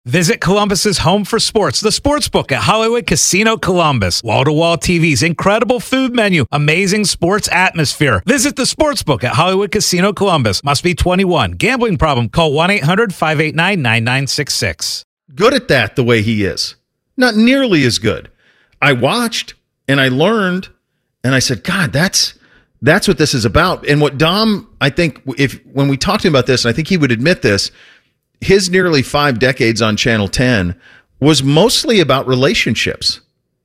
Visit Columbus's home for sports, the Sportsbook at Hollywood Casino Columbus. Wall-to-wall TVs, incredible food menu, amazing sports atmosphere. Visit the Sportsbook at Hollywood Casino Columbus. Must be 21. Gambling problem? Call 1-800-589-9966. Good at that the way he is. Not nearly as good. I watched and I learned and I said, God, that's what this is about. And what Dom, I think, when we talked to him about this, and I think he would admit this, his nearly 5 decades on Channel 10 was mostly about relationships.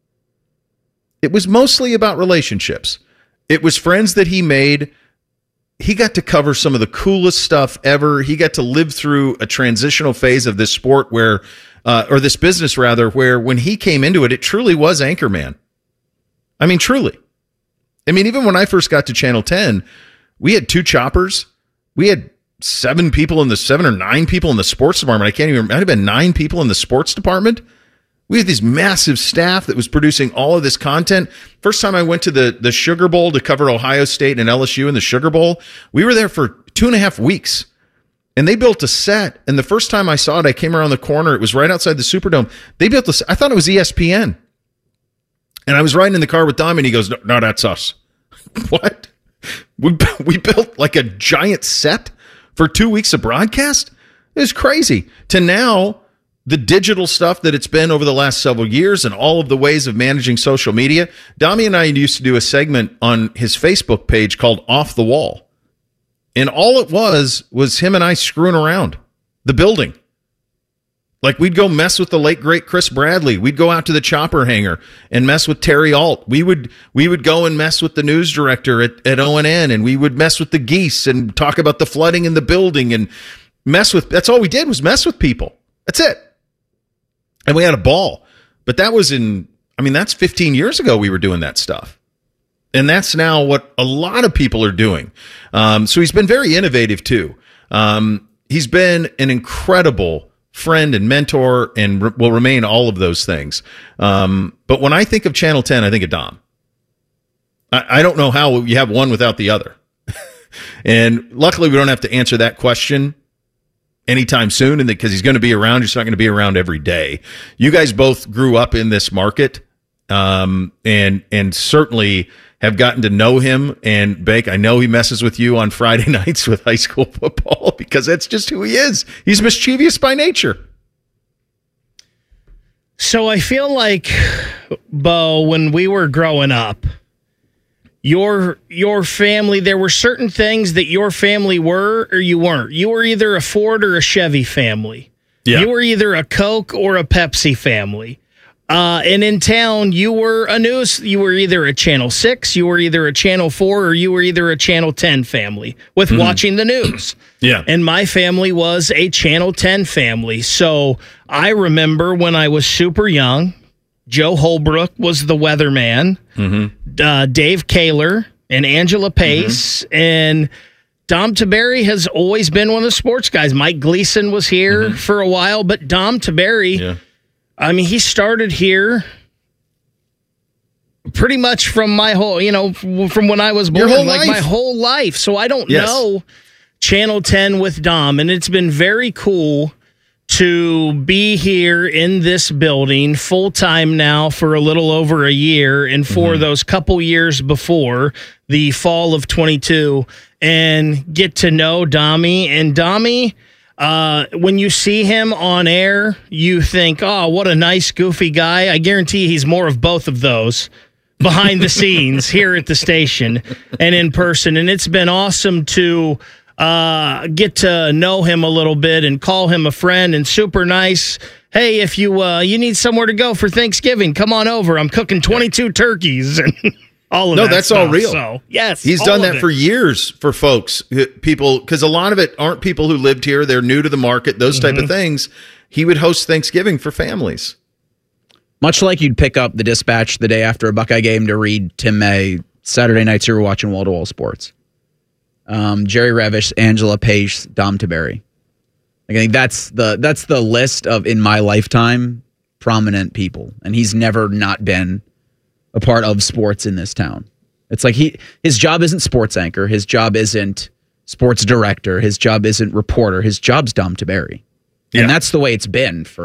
It was mostly about relationships. It was friends that he made. He got to cover some of the coolest stuff ever. He got to live through a transitional phase of this sport or this business rather, where when he came into it, it truly was Anchorman. I mean, truly. I mean, even when I first got to Channel 10, we had 2 choppers. We had 7 or 9 people in the sports department. I can't even remember. It might have been 9 people in the sports department. We had this massive staff that was producing all of this content. First time I went to the Sugar Bowl to cover Ohio State and LSU in the Sugar Bowl, we were there for 2.5 weeks. And they built a set. And the first time I saw it, I came around the corner. It was right outside the Superdome. They built this. I thought it was ESPN. And I was riding in the car with Dom, and he goes, no, that's us. What? We built like a giant set for 2 weeks of broadcast? It was crazy. To now, the digital stuff that it's been over the last several years and all of the ways of managing social media. Dami and I used to do a segment on his Facebook page called Off the Wall. And all it was him and I screwing around the building. Like, we'd go mess with the late, great Chris Bradley. We'd go out to the chopper hangar and mess with Terry Alt. We would go and mess with the news director at ONN, and we would mess with the geese and talk about the flooding in the building and that's all we did was mess with people. That's it. And we had a ball. But that's 15 years ago we were doing that stuff. And that's now what a lot of people are doing. So he's been very innovative too. He's been an incredible friend and mentor and will remain all of those things. But when I think of Channel 10, I think of Dom. I don't know how you have one without the other. And luckily we don't have to answer that question anytime soon, and because he's going to be around, he's not going to be around every day. You guys both grew up in this market, and certainly have gotten to know him. And Bake, I know he messes with you on Friday nights with high school football because that's just who he is. He's mischievous by nature. So I feel like, Bo, when we were growing up, your family, there were certain things that your family were or you weren't. You were either a Ford or a Chevy family. Yeah. You were either a Coke or a Pepsi family. And in town, you were either a Channel 6, you were either a Channel 4, or you were either a Channel 10 family with watching the news. Yeah. And my family was a Channel 10 family. So I remember when I was super young, Joe Holbrook was the weatherman, Dave Kaler and Angela Pace, and Dom Tiberi has always been one of the sports guys. Mike Gleason was here for a while, but Dom Tiberi, he started here pretty much from my whole, from when I was born, my whole life. So I don't know Channel 10 with Dom, and it's been very cool to be here in this building full-time now for a little over a year, and for those couple years before the fall of 22, and get to know Dami. And Dami, when you see him on air, you think, oh, what a nice, goofy guy. I guarantee he's more of both of those behind the scenes here at the station and in person. And it's been awesome to get to know him a little bit and call him a friend, and super nice. Hey, if you need somewhere to go for Thanksgiving, come on over. I'm cooking 22 turkeys and all of that. No, that's stuff. All real. So, yes, he's done that for years for folks, people, because a lot of it aren't people who lived here. They're new to the market, those type of things. He would host Thanksgiving for families. Much like you'd pick up the Dispatch the day after a Buckeye game to read Tim May. Saturday nights you were watching wall-to-wall sports. Jerry Revish, Angela Pace, Dom Tiberi. I think that's the list of, in my lifetime, prominent people, and he's never not been a part of sports in this town. It's like his job isn't sports anchor, his job isn't sports director, his job isn't reporter, his job's Dom Tiberi, and that's the way it's been for